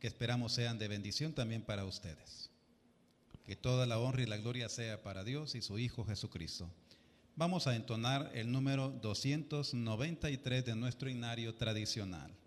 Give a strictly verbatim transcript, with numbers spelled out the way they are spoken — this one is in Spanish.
que esperamos sean de bendición también para ustedes. Que toda la honra y la gloria sea para Dios y su Hijo Jesucristo. Vamos a entonar el número doscientos noventa y tres de nuestro himnario tradicional.